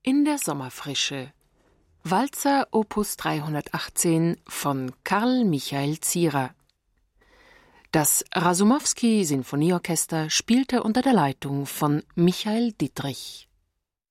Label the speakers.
Speaker 1: In der Sommerfrische. Walzer Opus 318 von Karl Michael Zierer. Das Rasumowski-Sinfonieorchester spielte unter der Leitung von Michael Dittrich.